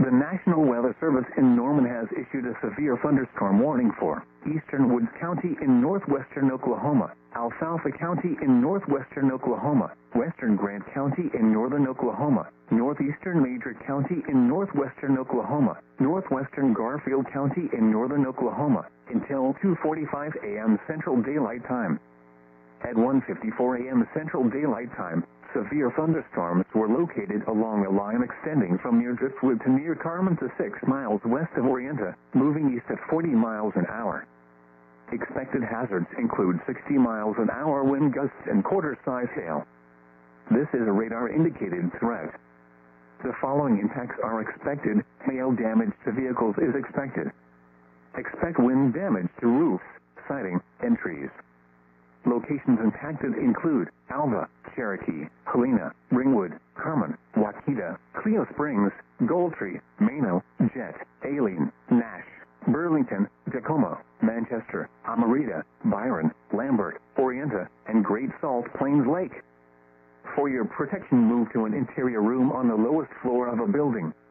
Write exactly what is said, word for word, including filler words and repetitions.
The National Weather Service in Norman has issued a severe thunderstorm warning for Eastern Woods County in northwestern Oklahoma, Alfalfa County in northwestern Oklahoma, Western Grant County in northern Oklahoma, northeastern Major County in northwestern Oklahoma, northwestern Garfield County in northern Oklahoma, until two forty-five a m Central Daylight Time. At one fifty-four a m Central Daylight Time, severe thunderstorms were located along a line extending from near Driftwood to near Carmen to six miles west of Orienta, moving east at forty miles an hour. Expected hazards include sixty miles an hour wind gusts and quarter-size hail. This is a radar-indicated threat. The following impacts are expected. Hail damage to vehicles is expected. Expect wind damage to roofs, siding, and trees. Locations impacted include Alva, Cherokee, Helena, Ringwood, Carmen, Waukeeta, Cleo Springs, Goldtree, Mano, Jet, Aileen, Nash, Burlington, Tacoma, Manchester, Amarita, Byron, Lambert, Orienta, and Great Salt Plains Lake. For your protection, move to an interior room on the lowest floor of a building.